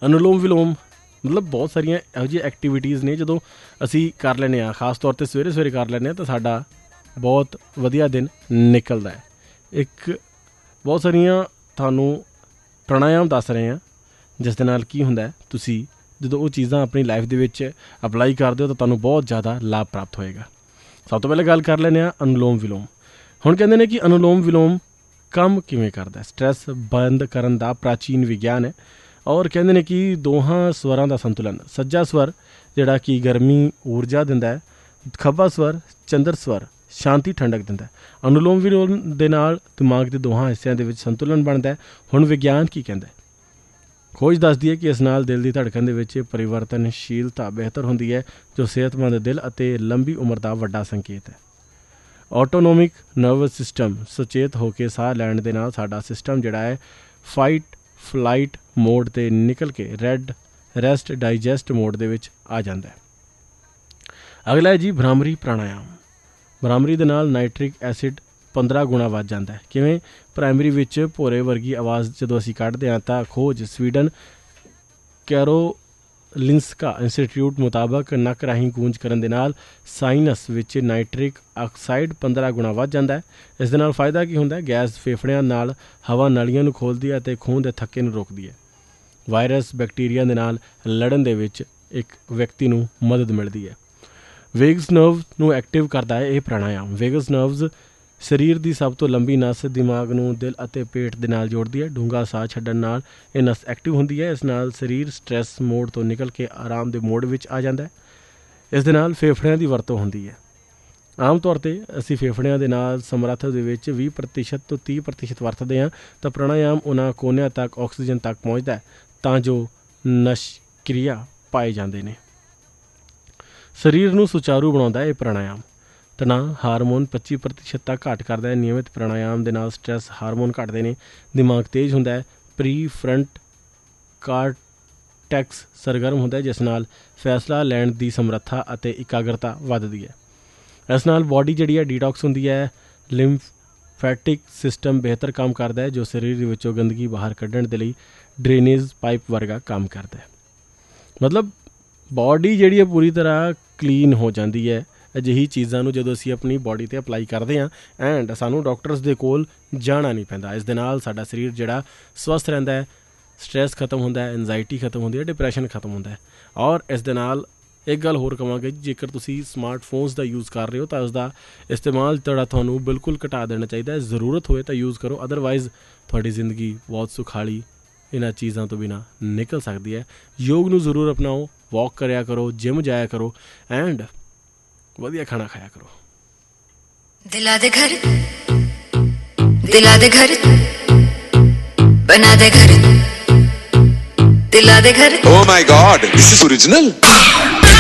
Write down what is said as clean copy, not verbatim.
ਅਨੁਲੋਮ ਵਿਲੋਮ ਮਤਲਬ ਬਹੁਤ ਸਾਰੀਆਂ ਇਹੋ ਜਿਹੀਆਂ ਐਕਟੀਵਿਟੀਜ਼ ਨੇ ਜਦੋਂ ਅਸੀਂ ਕਰ ਲੈਂਦੇ ਹਾਂ, ਖਾਸ ਤੌਰ 'ਤੇ ਸਵੇਰੇ ਸਵੇਰੇ ਕਰ ਲੈਂਦੇ ਹਾਂ ਤਾਂ ਸਾਡਾ ਬਹੁਤ ਵਧੀਆ ਦਿਨ ਨਿਕਲਦਾ ਹੈ। ਇੱਕ ਬਹੁਤ ਸਾਰੀਆਂ ਤੁਹਾਨੂੰ ਪ੍ਰਾਣਾਯਾਮ ਦੱਸ ਰਹੇ ਹਾਂ ਜਿਸ ਦੇ ਨਾਲ ਕੀ ਹੁੰਦਾ, ਤੁਸੀਂ ਜਦੋਂ ਉਹ ਚੀਜ਼ਾਂ ਆਪਣੀ ਲਾਈਫ ਦੇ ਵਿੱਚ ਅਪਲਾਈ ਕਰਦੇ ਹੋ ਤਾਂ ਤੁਹਾਨੂੰ ਬਹੁਤ ਜ਼ਿਆਦਾ ਲਾਭ ਪ੍ਰਾਪਤ ਹੋਏਗਾ। ਸਭ ਤੋਂ ਪਹਿਲਾਂ ਗੱਲ ਕਰ ਲੈਂਦੇ ਹਾਂ ਅਨੁਲੋਮ ਵਿਲੋਮ। ਹੁਣ ਕਹਿੰਦੇ ਨੇ ਕਿ ਅਨੁਲੋਮ ਵਿਲੋਮ ਕੰਮ ਕਿਵੇਂ ਕਰਦਾ। ਸਟ੍ਰੈਸ ਬੰਦ ਕਰਨ ਦਾ ਪ੍ਰਾਚੀਨ ਵਿਗਿਆਨ ਹੈ ਔਰ ਕਹਿੰਦੇ ਨੇ ਕਿ ਦੋਹਾਂ ਸਵਰਾਂ ਦਾ ਸੰਤੁਲਨ, ਸੱਜਾ ਸਵਰ ਜਿਹੜਾ ਕਿ ਗਰਮੀ ਊਰਜਾ ਦਿੰਦਾ ਹੈ, ਖੱਬਾ ਸਵਰ ਚੰਦਰ ਸਵਰ ਸ਼ਾਂਤੀ ਠੰਡਕ ਦਿੰਦਾ। ਅਨੁਲੋਮ ਵਿਲੋਮ ਦੇ ਨਾਲ ਦਿਮਾਗ ਦੇ ਦੋਹਾਂ ਹਿੱਸਿਆਂ ਦੇ ਵਿੱਚ ਸੰਤੁਲਨ ਬਣਦਾ। ਹੁਣ ਵਿਗਿਆਨ ਕੀ ਕਹਿੰਦਾ, ਖੋਜ ਦੱਸਦੀ ਹੈ ਕਿ ਇਸ ਨਾਲ ਦਿਲ ਦੀ ਧੜਕਣ ਦੇ ਵਿੱਚ ਪਰਿਵਰਤਨਸ਼ੀਲਤਾ ਬਿਹਤਰ ਹੁੰਦੀ ਹੈ ਜੋ ਸਿਹਤਮੰਦ ਦਿਲ ਅਤੇ ਲੰਬੀ ਉਮਰ ਦਾ ਵੱਡਾ ਸੰਕੇਤ ਹੈ। ਆਟੋਨੋਮਿਕ ਨਰਵਸ ਸਿਸਟਮ ਸੁਚੇਤ ਹੋ ਕੇ ਸਾਹ ਲੈਣ ਦੇ ਨਾਲ ਸਾਡਾ ਸਿਸਟਮ ਜਿਹੜਾ ਹੈ ਫਾਈਟ ਫਲਾਈਟ ਮੋਡ 'ਤੇ ਨਿਕਲ ਕੇ ਰੈਸਟ ਡਾਈਜੈਸਟ ਮੋਡ ਦੇ ਵਿੱਚ ਆ ਜਾਂਦਾ ਹੈ। ਅਗਲਾ ਹੈ ਜੀ ਭ੍ਰਾਮਰੀ ਪ੍ਰਾਣਾਯਾਮ। ਭ੍ਰਾਮਰੀ ਦੇ ਨਾਲ ਨਾਈਟ੍ਰਿਕ ਐਸਿਡ 15 ਗੁਣਾ ਵੱਧ ਜਾਂਦਾ ਹੈ। ਕਿਵੇਂ? ਪ੍ਰਾਇਮਰੀ ਵਿੱਚ ਭੋਰੇ ਵਰਗੀ ਆਵਾਜ਼ ਜਦੋਂ ਅਸੀਂ ਕੱਢਦੇ ਹਾਂ ਤਾਂ ਖੋਜ ਸਵੀਡਨ ਕੈਰੋਲਿੰਸਕਾ ਇੰਸਟੀਟਿਊਟ ਮੁਤਾਬਕ ਨੱਕ ਰਾਹੀਂ ਗੂੰਜ ਕਰਨ ਦੇ ਨਾਲ ਸਾਈਨਸ ਵਿੱਚ ਨਾਈਟ੍ਰਿਕ ਆਕਸਾਈਡ 15 ਗੁਣਾ ਵੱਧ ਜਾਂਦਾ ਹੈ। ਇਸ ਦੇ ਨਾਲ ਫਾਇਦਾ ਕੀ ਹੁੰਦਾ? ਗੈਸ ਫੇਫੜਿਆਂ ਨਾਲ ਹਵਾ ਨਾਲੀਆਂ ਨੂੰ ਖੋਲ੍ਹਦੀ ਹੈ ਅਤੇ ਖੂਨ ਦੇ ਥੱਕੇ ਨੂੰ ਰੋਕਦੀ ਹੈ। ਵਾਇਰਸ ਬੈਕਟੀਰੀਆ ਦੇ ਨਾਲ ਲੜਨ ਦੇ ਵਿੱਚ ਇੱਕ ਵਿਅਕਤੀ ਨੂੰ ਮਦਦ ਮਿਲਦੀ ਹੈ। ਵੇਗਸ ਨਰਵ ਨੂੰ ਐਕਟਿਵ ਕਰਦਾ ਹੈ ਇਹ ਪ੍ਰਾਣਾਯਾਮ। ਵੇਗਸ ਨਰਵਜ਼ ਸਰੀਰ ਦੀ ਸਭ ਤੋਂ ਲੰਬੀ ਨਸ ਦਿਮਾਗ ਨੂੰ ਦਿਲ ਅਤੇ ਪੇਟ ਦੇ ਨਾਲ ਜੋੜਦੀ ਹੈ। ਡੂੰਘਾ ਸਾਹ ਛੱਡਣ ਨਾਲ ਇਹ ਨਸ ਐਕਟਿਵ ਹੁੰਦੀ ਹੈ। ਇਸ ਨਾਲ ਸਰੀਰ ਸਟ੍ਰੈਸ ਮੋਡ ਤੋਂ ਨਿਕਲ ਕੇ ਆਰਾਮ ਦੇ ਮੋਡ ਵਿੱਚ ਆ ਜਾਂਦਾ ਹੈ। ਇਸ ਦੇ ਨਾਲ ਫੇਫੜਿਆਂ ਦੀ ਵਰਤੋਂ ਹੁੰਦੀ ਹੈ। ਆਮ ਤੌਰ 'ਤੇ ਅਸੀਂ ਫੇਫੜਿਆਂ ਦੇ ਨਾਲ ਸਮਰੱਥਾ ਦੇ ਵਿੱਚ 20% ਤੋਂ 30% ਵਰਤਦੇ ਹਾਂ ਤਾਂ ਪ੍ਰਾਣਾਯਾਮ ਉਹਨਾਂ ਕੋਨਿਆਂ ਤੱਕ ਆਕਸੀਜਨ ਤੱਕ ਪਹੁੰਚਦਾ ਹੈ ਤਾਂ ਜੋ ਨਸ਼ਕ੍ਰਿਆ ਪਾਏ ਜਾਂਦੇ ਨੇ। ਸਰੀਰ ਨੂੰ ਸੁਚਾਰੂ ਬਣਾਉਂਦਾ ਇਹ ਪ੍ਰਾਣਾਯਾਮ। ਤਣਾਅ ਹਾਰਮੋਨ 25% ਤੱਕ ਘੱਟ ਕਰਦਾ ਹੈ। ਨਿਯਮਿਤ ਪ੍ਰਾਣਾਯਾਮ ਦੇ ਨਾਲ ਸਟ੍ਰੈਸ ਹਾਰਮੋਨ ਘੱਟਦੇ ਨੇ, ਦਿਮਾਗ ਤੇਜ਼ ਹੁੰਦਾ ਹੈ, ਪ੍ਰੀ ਫਰੰਟ ਕਾਰਟੈਕਸ ਸਰਗਰਮ ਹੁੰਦਾ ਹੈ ਜਿਸ ਨਾਲ ਫੈਸਲਾ ਲੈਣ ਦੀ ਸਮਰੱਥਾ ਅਤੇ ਇਕਾਗਰਤਾ ਵੱਧਦੀ ਹੈ। ਇਸ ਨਾਲ ਬਾਡੀ ਜਿਹੜੀ ਹੈ ਡੀਟੌਕਸ ਹੁੰਦੀ ਹੈ। ਲਿੰਫੈਟਿਕ ਸਿਸਟਮ ਬਿਹਤਰ ਕੰਮ ਕਰਦਾ ਹੈ ਜੋ ਸਰੀਰ ਦੇ ਵਿੱਚੋਂ ਗੰਦਗੀ ਬਾਹਰ ਕੱਢਣ ਦੇ ਲਈ ਡਰੇਨੇਜ ਪਾਈਪ ਵਰਗਾ ਕੰਮ ਕਰਦਾ ਹੈ। ਮਤਲਬ ਬਾਡੀ ਜਿਹੜੀ ਹੈ ਪੂਰੀ ਤਰ੍ਹਾਂ ਕਲੀਨ ਹੋ ਜਾਂਦੀ ਹੈ ਅਜਿਹੀ ਚੀਜ਼ਾਂ ਨੂੰ ਜਦੋਂ ਅਸੀਂ ਆਪਣੀ ਬਾਡੀ 'ਤੇ ਅਪਲਾਈ ਕਰਦੇ ਹਾਂ ਐਂਡ ਸਾਨੂੰ ਡਾਕਟਰਸ ਦੇ ਕੋਲ ਜਾਣਾ ਨਹੀਂ ਪੈਂਦਾ। ਇਸ ਦੇ ਨਾਲ ਸਾਡਾ ਸਰੀਰ ਜਿਹੜਾ ਸਵਸਥ ਰਹਿੰਦਾ ਹੈ, ਸਟ੍ਰੈਸ ਖਤਮ ਹੁੰਦਾ ਹੈ, ਐਨਜ਼ਾਈਟੀ ਖਤਮ ਹੁੰਦੀ ਹੈ, ਡਿਪਰੈਸ਼ਨ ਖਤਮ ਹੁੰਦਾ ਹੈ। ਔਰ ਇਸ ਦੇ ਨਾਲ ਇੱਕ ਗੱਲ ਹੋਰ ਕਹਾਂਗੇ, ਜੇਕਰ ਤੁਸੀਂ ਸਮਾਰਟਫੋਨਸ ਦਾ ਯੂਜ਼ ਕਰ ਰਹੇ ਹੋ ਤਾਂ ਉਸਦਾ ਇਸਤੇਮਾਲ ਤੁਹਾਨੂੰ ਬਿਲਕੁਲ ਘਟਾ ਦੇਣਾ ਚਾਹੀਦਾ ਹੈ। ਜ਼ਰੂਰਤ ਹੋਏ ਤਾਂ ਯੂਜ਼ ਕਰੋ, ਅਦਰਵਾਈਜ਼ ਤੁਹਾਡੀ ਜ਼ਿੰਦਗੀ ਬਹੁਤ ਸੁਖਾਲੀ ਇਹਨਾਂ ਚੀਜ਼ਾਂ ਤੋਂ ਬਿਨਾਂ ਨਿਕਲ ਸਕਦੀ ਹੈ। ਯੋਗ ਨੂੰ ਜ਼ਰੂਰ ਅਪਣਾਓ, ਵਾਕ ਕਰਿਆ ਕਰੋ, ਜਿਮ ਜਾਇਆ ਕਰੋ ਐਂਡ ਵਧੀਆ ਖਾਣਾ ਖਾਇਆ ਕਰੋ। ਦਿਲਾਂ ਦੇ ਘਰ ਬਣਾ ਦੇ ਘਰ ਦਿਲਾਂ ਦੇ ਘਰ। Oh my God, this is original.